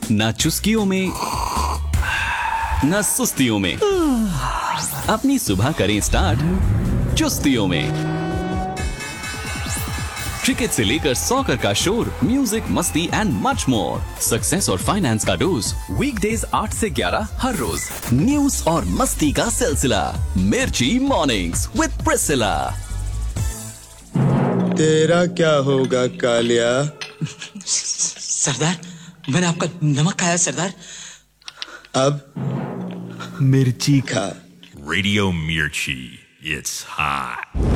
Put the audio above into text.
ना चुस्कियों में, ना सुस्तियों में। अपनी सुबह करें स्टार्ट चुस्तियों में। क्रिकेट से लेकर सॉकर का शोर, म्यूजिक, मस्ती एंड मच मोर। सक्सेस और फाइनेंस का डोज, वीकडेज 8 से 11 हर रोज। न्यूज और मस्ती का सिलसिला, मिर्ची मॉर्निंग्स विद प्रिसिला। तेरा क्या होगा कालिया? सरदार, मैंने आपका नमक खाया सरदार। अब मिर्ची खा। Radio Mirchi, it's hot.